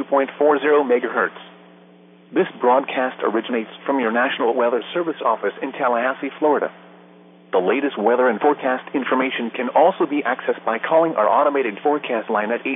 92.40 megahertz. This broadcast originates from your National Weather Service office in Tallahassee, Florida. The latest weather and forecast information can also be accessed by calling our automated forecast line at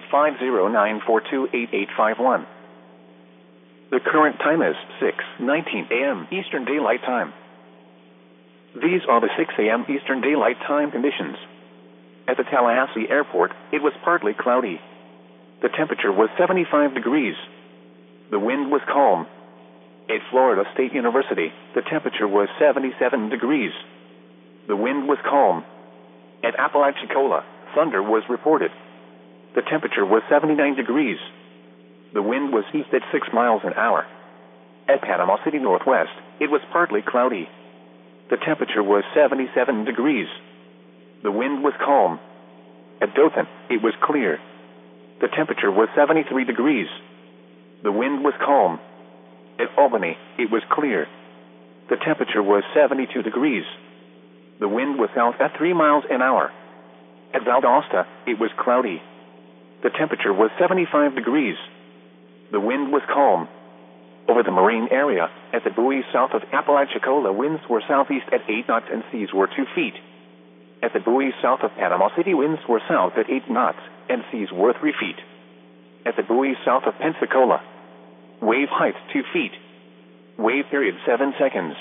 850-942-8851. The current time is 6:19 a.m. Eastern Daylight Time. These are the 6 a.m. Eastern Daylight Time conditions. At the Tallahassee Airport, it was partly cloudy. The temperature was 75 degrees. The wind was calm. At Florida State University, the temperature was 77 degrees. The wind was calm. At Apalachicola, thunder was reported. The temperature was 79 degrees. The wind was east at 6 miles an hour. At Panama City Northwest, it was partly cloudy. The temperature was 77 degrees. The wind was calm. At Dothan, it was clear. The temperature was 73 degrees. The wind was calm. At Albany, it was clear. The temperature was 72 degrees. The wind was south at 3 miles an hour. At Valdosta, it was cloudy. The temperature was 75 degrees. The wind was calm. Over the marine area, at the buoy south of Apalachicola, winds were southeast at 8 knots and seas were 2 feet. At the buoy south of Panama City, winds were south at 8 knots and seas were 3 feet. At the buoy south of Pensacola, wave height 2 feet. Wave period 7 seconds.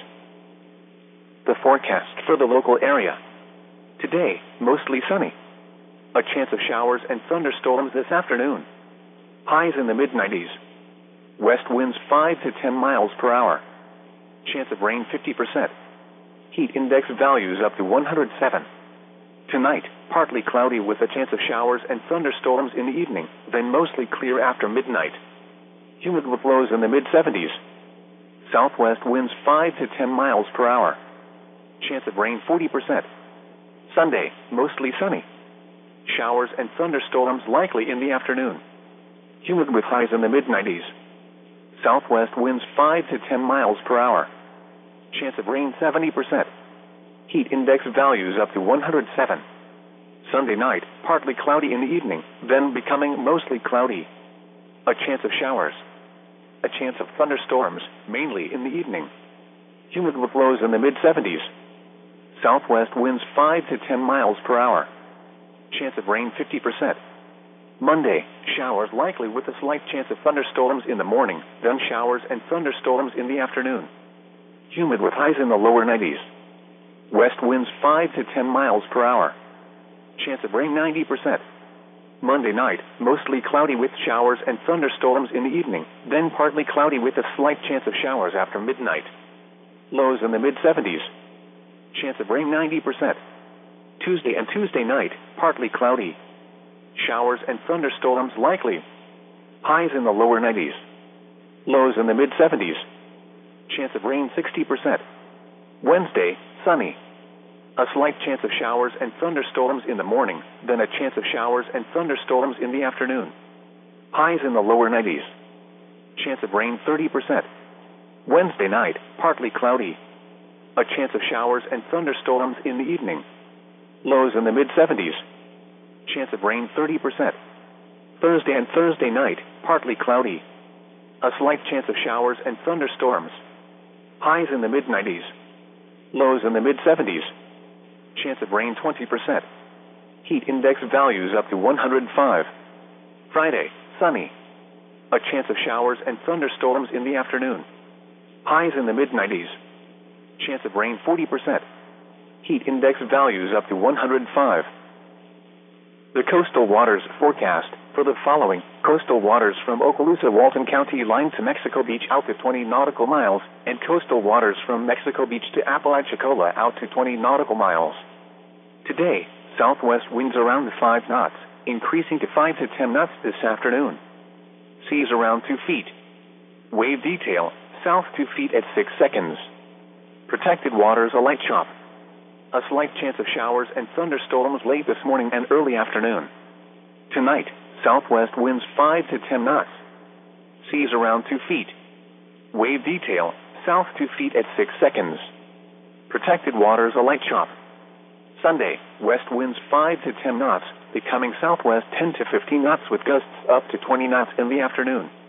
The forecast for the local area. Today, mostly sunny. A chance of showers and thunderstorms this afternoon. Highs in the mid-90s. West winds 5 to 10 miles per hour. Chance of rain 50%. Heat index values up to 107. Tonight, partly cloudy with a chance of showers and thunderstorms in the evening, then mostly clear after midnight. Humid with lows in the mid-70s. Southwest winds 5 to 10 miles per hour. Chance of rain 40%. Sunday, mostly sunny. Showers and thunderstorms likely in the afternoon. Humid with highs in the mid-90s. Southwest winds 5 to 10 miles per hour. Chance of rain 70%. Heat index values up to 107. Sunday night, partly cloudy in the evening, then becoming mostly cloudy. A chance of showers. A chance of thunderstorms, mainly in the evening. Humid with lows in the mid-70s. Southwest winds 5 to 10 miles per hour. Chance of rain 50%. Monday, showers likely with a slight chance of thunderstorms in the morning, then showers and thunderstorms in the afternoon. Humid with highs in the lower 90s. West winds 5 to 10 miles per hour. Chance of rain 90%. Monday night, mostly cloudy with showers and thunderstorms in the evening, then partly cloudy with a slight chance of showers after midnight. Lows in the mid-70s. Chance of rain 90%. Tuesday and Tuesday night, partly cloudy. Showers and thunderstorms likely. Highs in the lower 90s. Lows in the mid-70s. Chance of rain 60%. Wednesday, sunny. A slight chance of showers and thunderstorms in the morning, then a chance of showers and thunderstorms in the afternoon. Highs in the lower 90s. Chance of rain 30%. Wednesday night, partly cloudy. A chance of showers and thunderstorms in the evening. Lows in the mid-70s. Chance of rain 30%. Thursday and Thursday night, partly cloudy. A slight chance of showers and thunderstorms. Highs in the mid-90s. Lows in the mid-70s. Chance of rain 20%. Heat index values up to 105. Friday, sunny. A chance of showers and thunderstorms in the afternoon. Highs in the mid-90s. Chance of rain 40%. Heat index values up to 105. The coastal waters forecast for the following: coastal waters from Okaloosa, Walton County line to Mexico Beach out to 20 nautical miles, and coastal waters from Mexico Beach to Apalachicola out to 20 nautical miles. Today, southwest winds around 5 knots, increasing to 5 to 10 knots this afternoon. Seas around 2 feet. Wave detail, south 2 feet at 6 seconds. Protected waters a light chop. A slight chance of showers and thunderstorms late this morning and early afternoon. Tonight, southwest winds 5 to 10 knots. Seas around 2 feet. Wave detail, south 2 feet at 6 seconds. Protected waters a light chop. Sunday, west winds 5 to 10 knots, becoming southwest 10 to 15 knots with gusts up to 20 knots in the afternoon.